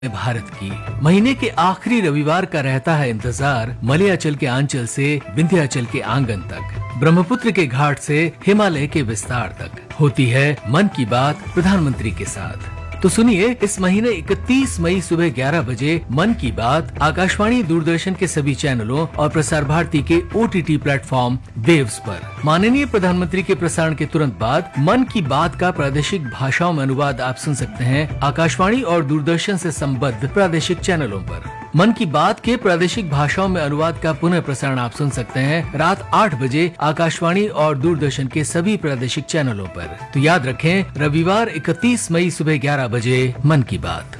भारत की महीने के आखिरी रविवार का रहता है इंतजार। मलयाचल के आंचल से विंध्याचल के आंगन तक, ब्रह्मपुत्र के घाट से हिमालय के विस्तार तक होती है मन की बात प्रधानमंत्री के साथ। तो सुनिए, इस महीने 31 मई सुबह 11 बजे मन की बात आकाशवाणी, दूरदर्शन के सभी चैनलों और प्रसार भारती के OTT प्लेटफॉर्म वेव्स पर। माननीय प्रधानमंत्री के प्रसारण के तुरंत बाद मन की बात का प्रादेशिक भाषाओं में अनुवाद आप सुन सकते हैं आकाशवाणी और दूरदर्शन से संबद्ध प्रादेशिक चैनलों पर। मन की बात के प्रादेशिक भाषाओं में अनुवाद का पुनः प्रसारण आप सुन सकते हैं रात 8 बजे आकाशवाणी और दूरदर्शन के सभी प्रादेशिक चैनलों पर। तो याद रखें, रविवार 31 मई सुबह 11 बजे मन की बात।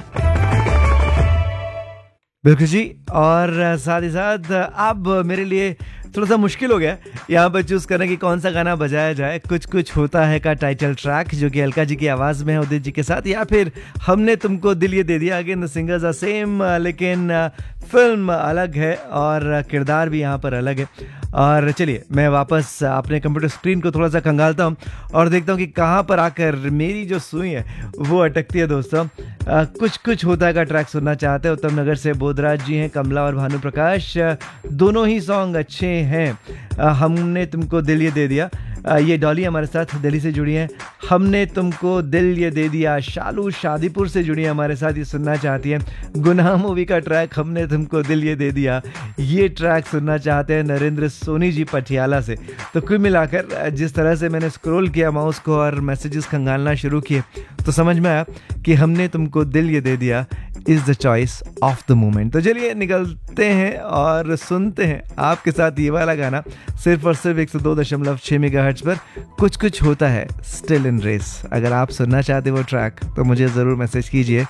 बिल्कुल जी। और साथ ही साथ अब मेरे लिए थोड़ा सा मुश्किल हो गया यहाँ पर चूज करना कि कौन सा गाना बजाया जाए। कुछ कुछ होता है का टाइटल ट्रैक जो कि अलका जी की आवाज़ में है उदित जी के साथ, या फिर हमने तुमको दिल ये दे दिया। Again the singers are same, लेकिन फिल्म अलग है और किरदार भी यहाँ पर अलग है। और चलिए मैं वापस अपने कंप्यूटर स्क्रीन को थोड़ा सा खंगालता हूँ और देखता हूँ कि कहाँ पर आकर मेरी जो सुई है वो अटकती है। दोस्तों, कुछ कुछ होता है का ट्रैक सुनना चाहते हैं। उत्तम नगर से बोधराज जी हैं, कमला और भानु प्रकाश, दोनों ही सॉन्ग अच्छे हैं। हमने तुमको दिल ये दे दिया, ये डॉली हमारे साथ दिल्ली से जुड़ी हैं। हमने तुमको दिल ये दे दिया, शालू शादीपुर से जुड़ी है हमारे साथ, ये सुनना चाहती हैं। गुनाह मूवी का ट्रैक हमने तुमको दिल ये दे दिया, ये ट्रैक सुनना चाहते हैं नरेंद्र सोनी जी पटियाला से। तो कुल मिलाकर जिस तरह से मैंने स्क्रॉल किया माउस को और मैसेजेस खंगालना शुरू किए तो समझ में आया कि हमने तुमको दिल ये दे दिया is the choice of the moment. तो चलिए निकलते हैं और सुनते हैं आपके साथ ये वाला गाना सिर्फ और सिर्फ 102.6 मेगाहर्ट्ज पर। कुछ कुछ होता है स्टिल इन रेस। अगर आप सुनना चाहते वो ट्रैक तो मुझे ज़रूर मैसेज कीजिए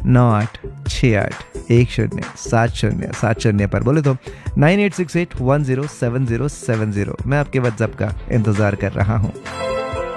9868107070 पर, बोले तो 9868107070। मैं आपके व्हाट्सएप का इंतज़ार कर रहा हूँ।